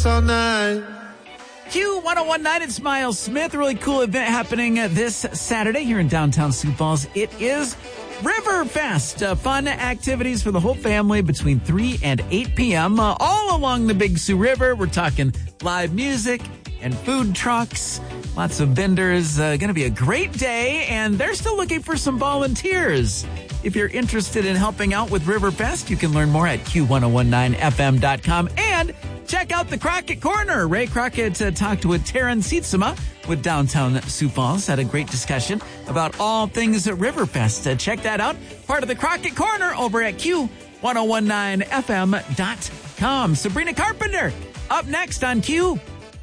dance all night. Q1019, it's Miles Smith. A really cool event happening this Saturday here in downtown Sioux Falls. It is Riverfest. Fun activities for the whole family between 3 and 8 p.m. All along the Big Sioux River. We're talking live music and food trucks. Lots of vendors. Going to be a great day, and they're still looking for some volunteers. If you're interested in helping out with Riverfest, you can learn more at Q1019FM.com and check out the Crockett Corner. Ray Crockett talked with Taryn Sietsema with Downtown Sioux Falls. Had a great discussion about all things at Riverfest. Check that out. Part of the Crockett Corner over at Q1019FM.com. Sabrina Carpenter up next on Q1019.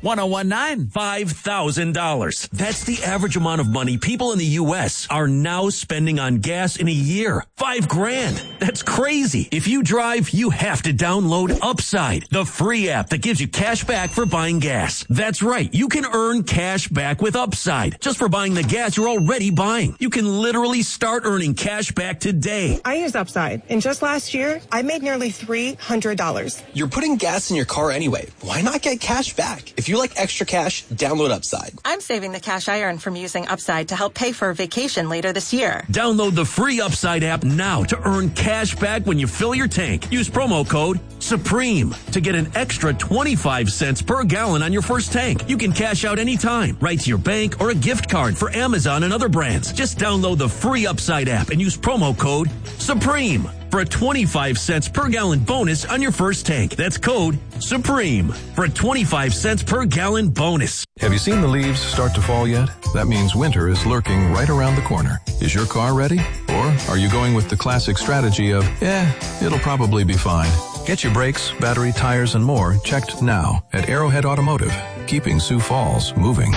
$5,000. That's the average amount of money people in the U.S. are now spending on gas in a year. $5,000. That's crazy. If you drive, you have to download Upside, the free app that gives you cash back for buying gas. That's right. You can earn cash back with Upside just for buying the gas you're already buying. You can literally start earning cash back today. I use Upside, and just last year, I made nearly $300. You're putting gas in your car anyway. Why not get cash back? If you like extra cash, download Upside. I'm saving the cash I earn from using Upside to help pay for a vacation later this year. Download the free Upside app now to earn cash back when you fill your tank. Use promo code SUPREME to get an extra 25 cents per gallon on your first tank. You can cash out anytime, right to your bank or a gift card for Amazon and other brands. Just download the free Upside app and use promo code SUPREME for a 25 cents per gallon bonus on your first tank. That's code SUPREME for a 25 cents per gallon bonus. Have you seen the leaves start to fall yet? That means winter is lurking right around the corner. Is your car ready? Or are you going with the classic strategy of, it'll probably be fine? Get your brakes, battery, tires, and more checked now at Arrowhead Automotive, keeping Sioux Falls moving.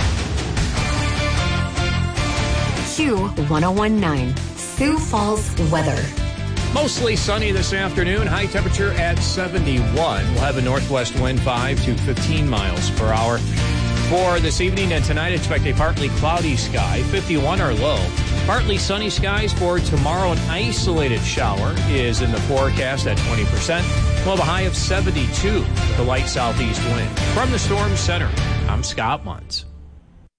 Q1019, Sioux Falls weather. Mostly sunny this afternoon. High temperature at 71. We'll have a northwest wind 5 to 15 miles per hour. For this evening and tonight, expect a partly cloudy sky, 51 or low. Partly sunny skies for tomorrow. An isolated shower is in the forecast at 20%. We'll have a high of 72 with a light southeast wind. From the Storm Center, I'm Scott Muntz.